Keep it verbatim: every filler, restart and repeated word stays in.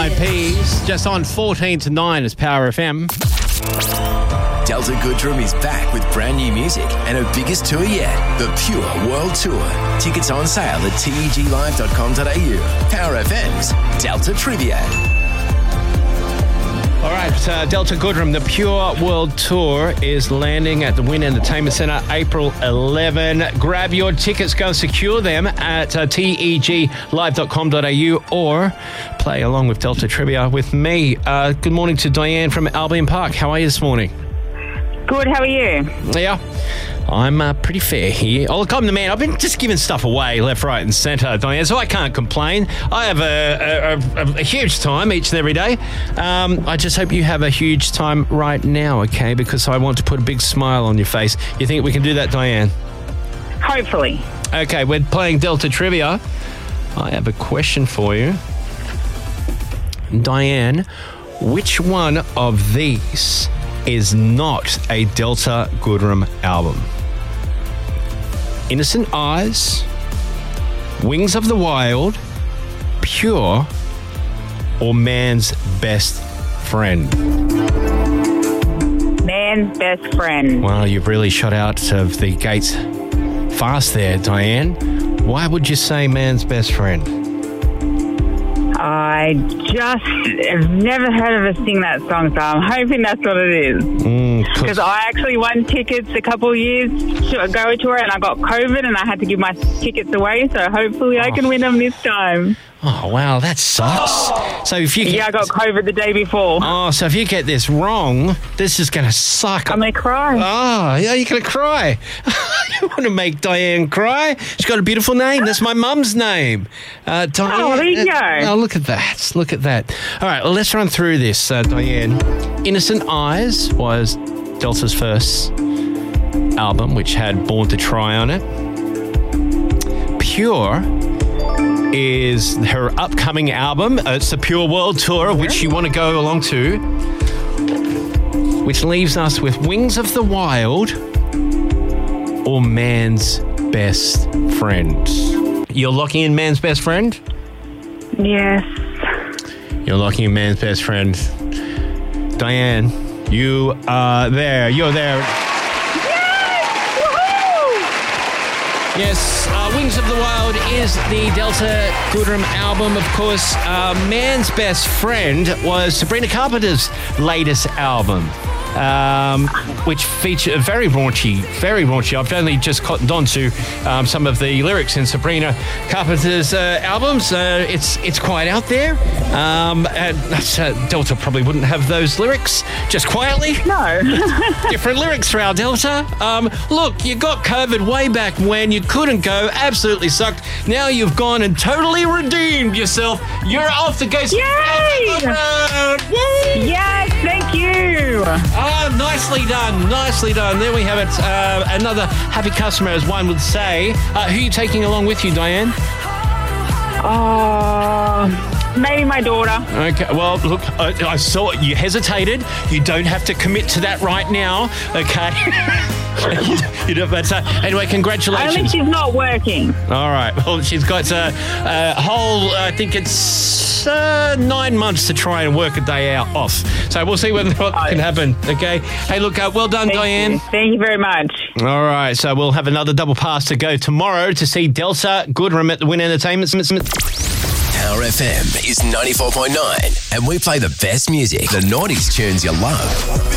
Eyed Peas. Just on fourteen to nine is Power F M. Delta Goodrum is back with brand new music and her biggest tour yet, the Pure World Tour. Tickets on sale at T E G live dot com dot a u. Power F M's Delta Trivia. All right, uh, Delta Goodrum, the Pure World Tour is landing at the Wynn Entertainment Centre April eleventh. Grab your tickets, go and secure them at uh, T E G live dot com dot a u or play along with Delta Trivia with me. Uh, good morning to Diane from Albion Park. How are you this morning? Good, how are you? Yeah, I'm uh, pretty fair here. Oh, look, I'm the man. I've been just giving stuff away left, right and centre, Diane, so I can't complain. I have a, a, a, a huge time each and every day. Um, I just hope you have a huge time right now, okay, because I want to put a big smile on your face. You think we can do that, Diane? Hopefully. Okay, we're playing Delta Trivia. I have a question for you. Diane, which one of these is not a Delta Goodrum album? Innocent Eyes, Wings of the Wild, Pure, or Man's Best Friend? Man's Best Friend. Well, you've really shot out of the gates fast there, Diane. Why would you say Man's Best Friend? I just have never heard of her sing that song, so I'm hoping that's what it is. Because mm, I actually won tickets a couple of years ago to her, and I got COVID, and I had to give my tickets away, so hopefully I can win them this time. Oh, wow, that sucks. So if you get, yeah, I got COVID the day before. Oh, so if you get this wrong, this is going to suck. I'm going to cry. Oh, yeah, you're going to cry. You want to make Diane cry? She's got a beautiful name. That's my mum's name. Uh, Diane. Oh, there you go. Oh, look at that. Look at that. All right, well, let's run through this, uh, Diane. Innocent Eyes was Delta's first album, which had Born to Try on it. Pure is her upcoming album. Uh, it's the Pure World Tour, which you want to go along to, which leaves us with Wings of the Wild or Man's Best Friend. You're locking in Man's Best Friend? Yes. You're locking in Man's Best Friend. Diane, you are there. You're there. Yes, uh, Wings of the Wild is the Delta Goodrum album. Of course, uh, Man's Best Friend was Sabrina Carpenter's latest album, um, which featured a very raunchy, very raunchy. I've only just cottoned on to um, some of the lyrics in Sabrina Carpenter's uh, albums. Uh, it's it's quite out there. Um, and uh, Delta probably wouldn't have those lyrics, just quietly. No. Different lyrics for our Delta. Um, look, you got COVID way back when you couldn't go, absolutely sucked. Now you've gone and totally redeemed yourself. You're off to go. Yay! Yes, thank you. Oh, nicely done, nicely done. There we have it. Uh, another happy customer, as one would say. Uh, who are you taking along with you, Diane? Oh, maybe my daughter. Okay, well, look, I, I saw you hesitated. You don't have to commit to that right now, okay? you, you don't, but, uh, anyway, congratulations. Only she's not working. All right, well, she's got a, a whole, I think it's uh, nine months to try and work a day out off. So we'll see whether what oh, can happen, okay? Hey, look, uh, well done, Thank Diane. You. Thank you very much. All right, so we'll have another double pass to go tomorrow to see Delta Goodrum at the Wynn Entertainment. Power F M is ninety-four point nine, and we play the best music, the noughties tunes you love.